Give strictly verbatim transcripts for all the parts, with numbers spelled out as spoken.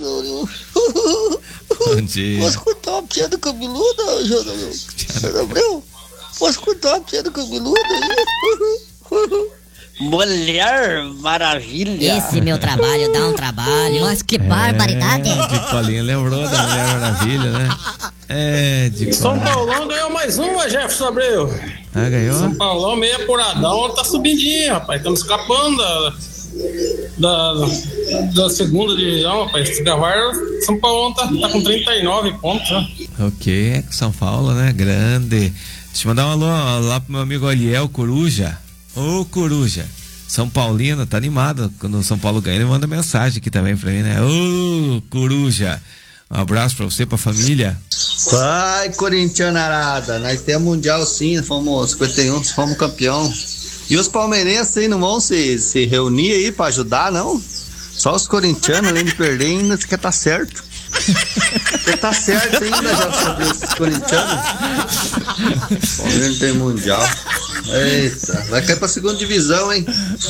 Júnior. Bom dia. Posso contar uma piada cabeluda, Júnior? Gabriel? Posso contar uma piada cabeluda aí? Mulher Maravilha. Esse meu trabalho dá um trabalho. Mas que barbaridade. É, de Colinha lembrou da Mulher Maravilha, né? É, de São Paulão ganhou mais uma, Jefferson Abreu. Ah, ganhou? São Paulão meio apuradão, tá subidinho, rapaz. Estamos escapando da, da, da segunda divisão, rapaz. São Paulo tá, tá com trinta e nove pontos, né? Ok, São Paulo, né? Grande. Deixa eu mandar um alô lá pro meu amigo Aliel Coruja. Ô, Coruja. São Paulino, tá animado. Quando o São Paulo ganha, ele manda mensagem aqui também pra mim, né? Ô, Coruja. Um abraço pra você, pra família. Vai, corintianarada. Nós temos mundial sim, fomos cinquenta e um, fomos campeão. E os palmeirenses aí não vão se, se reunir aí pra ajudar, não? Só os corintianos, além de perder, ainda quer tá certo. Você tá certo ainda, já sabia esses corintianos? O Palmeiras tem mundial. Eita, vai cair pra segunda divisão, hein?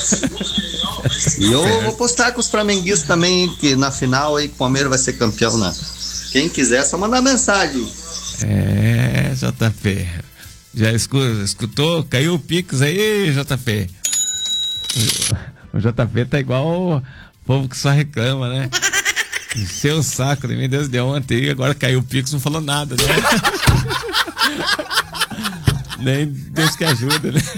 E eu certo. Vou postar com os flamenguistas também, hein, que na final aí o Palmeiras vai ser campeão, né? Quem quiser, é só mandar mensagem. É, J P. Já escutou? escutou? Caiu o Pix aí, J P. O J P tá igual o povo que só reclama, né? Encheu o saco de mim desde ontem e agora caiu o Pix, não falou nada, né? Nem Deus que ajuda, né?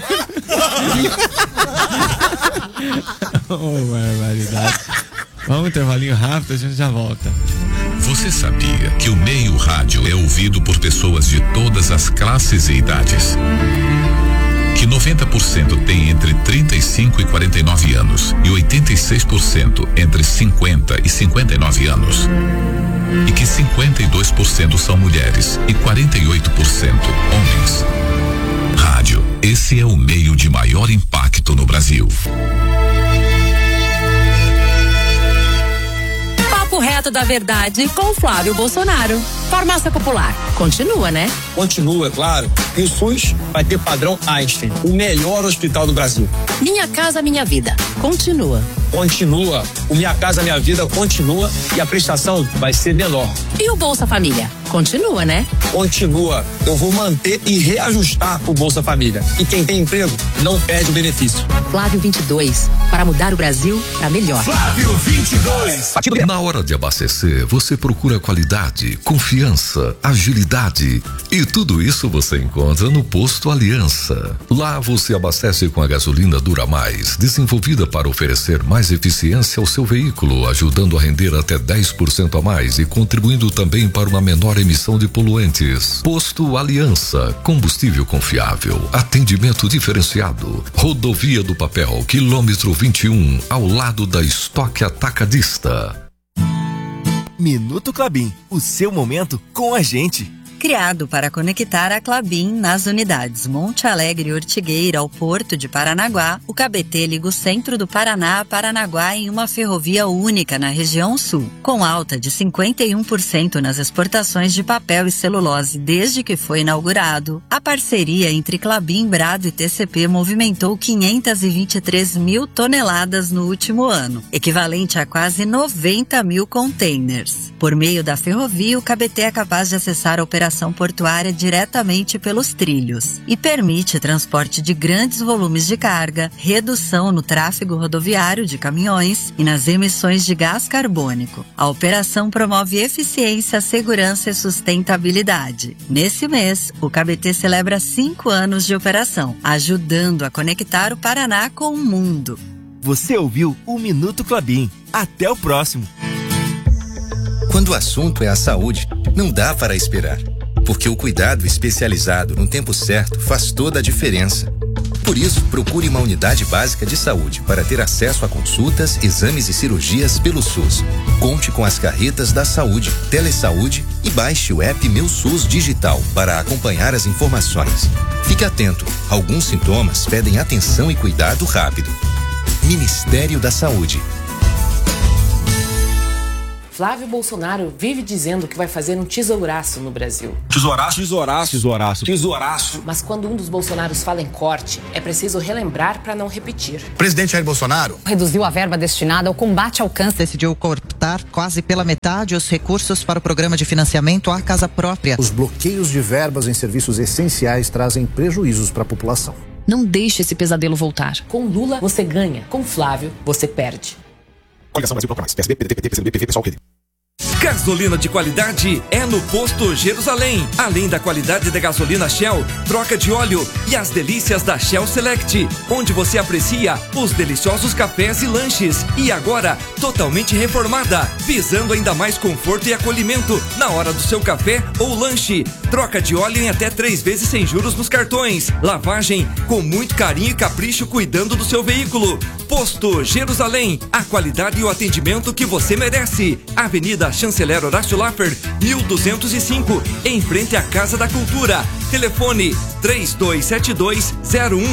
Oh, barbaridade. Vamos um intervalinho rápido, a gente já volta. Você sabia que o meio rádio é ouvido por pessoas de todas as classes e idades? Que noventa por cento tem entre trinta e cinco e quarenta e nove anos e oitenta e seis por cento entre cinquenta e cinquenta e nove anos. E que cinquenta e dois por cento são mulheres e quarenta e oito por cento homens. Rádio, esse é o meio de maior impacto no Brasil. Papo reto da verdade com Flávio Bolsonaro. Farmácia Popular, continua, né? Continua, é claro. E o SUS vai ter padrão Einstein, o melhor hospital do Brasil. Minha Casa Minha Vida, continua. Continua. O Minha Casa Minha Vida continua e a prestação vai ser menor. E o Bolsa Família, continua, né? Continua. Eu vou manter e reajustar o Bolsa Família. E quem tem emprego não perde o benefício. Flávio vinte e dois, para mudar o Brasil para melhor. Flávio vinte e dois. Na hora de abastecer, você procura qualidade, confiança, agilidade. E tudo isso você encontra no Posto Aliança. Lá você abastece com a gasolina Dura Mais, desenvolvida para oferecer mais eficiência ao seu veículo, ajudando a render até dez por cento a mais e contribuindo também para uma menor emissão de poluentes. Posto Aliança, combustível confiável, atendimento diferenciado. Rodovia do Papel, quilômetro vinte e um, ao lado da Estoque Atacadista. Minuto Klabin, o seu momento com a gente. Criado para conectar a Klabin nas unidades Monte Alegre e Ortigueira ao Porto de Paranaguá, o K B T liga o centro do Paraná a Paranaguá em uma ferrovia única na região sul, com alta de cinquenta e um por cento nas exportações de papel e celulose desde que foi inaugurado. A parceria entre Klabin, Brado e T C P movimentou quinhentas e vinte e três mil toneladas no último ano, equivalente a quase noventa mil containers. Por meio da ferrovia, o K B T é capaz de acessar a operação portuária diretamente pelos trilhos e permite transporte de grandes volumes de carga, redução no tráfego rodoviário de caminhões e nas emissões de gás carbônico. A operação promove eficiência, segurança e sustentabilidade. Nesse mês, o K B T celebra cinco anos de operação, ajudando a conectar o Paraná com o mundo. Você ouviu o Minuto Klabin. Até o próximo. Quando o assunto é a saúde, não dá para esperar. Porque o cuidado especializado no tempo certo faz toda a diferença. Por isso, procure uma unidade básica de saúde para ter acesso a consultas, exames e cirurgias pelo SUS. Conte com as carretas da saúde, Telesaúde e baixe o app Meu SUS Digital para acompanhar as informações. Fique atento, alguns sintomas pedem atenção e cuidado rápido. Ministério da Saúde. Flávio Bolsonaro vive dizendo que vai fazer um tesouraço no Brasil. Tesouraço? Tesouraço. Tesouraço. Tesouraço. Mas quando um dos Bolsonaros fala em corte, é preciso relembrar para não repetir. Presidente Jair Bolsonaro reduziu a verba destinada ao combate ao câncer. Decidiu cortar quase pela metade os recursos para o programa de financiamento à casa própria. Os bloqueios de verbas em serviços essenciais trazem prejuízos para a população. Não deixe esse pesadelo voltar. Com Lula, você ganha. Com Flávio, você perde. Coligação Brasil Proclamais. P S B, P D T, P T, P C B, P V, pessoal, Rede. Gasolina de qualidade é no Posto Jerusalém. Além da qualidade da gasolina Shell, troca de óleo e as delícias da Shell Select, onde você aprecia os deliciosos cafés e lanches. E agora, totalmente reformada, visando ainda mais conforto e acolhimento na hora do seu café ou lanche. Troca de óleo em até três vezes sem juros nos cartões. Lavagem com muito carinho e capricho cuidando do seu veículo. Posto Jerusalém, a qualidade e o atendimento que você merece. Avenida Chanceler Horácio Laffer, mil duzentos e cinco, em frente à Casa da Cultura. Telefone três dois sete dois zero um